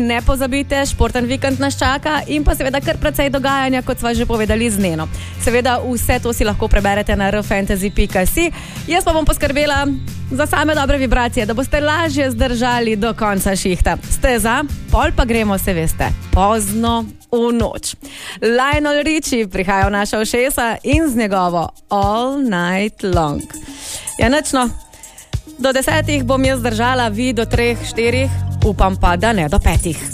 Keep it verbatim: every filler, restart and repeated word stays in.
Ne pozabite, športen vikend nas čaka in pa seveda kar precej dogajanja, kot sva že povedali z Neno. Seveda vse to si lahko preberete na r fantasy pika si. Jaz pa bom poskrbela za same dobre vibracije, da boste lažje zdržali do konca šihta. Ste za? Pol pa gremo, se veste, pozno v noč. Lionel Richie prihaja v naša ušesa in z njegovo All Night Long. Ja, nično. Do desetih bom jaz zdržala, vi do treh, štirih, upam pa, da ne do petih.